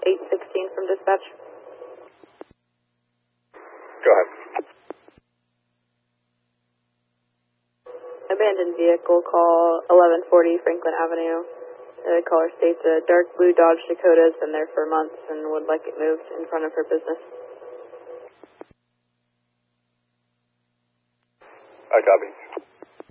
816 from dispatch. Go ahead. Abandoned vehicle, call 1140 Franklin Avenue. The caller states a dark blue Dodge Dakota's been there for months and would like it moved in front of her business. I copy.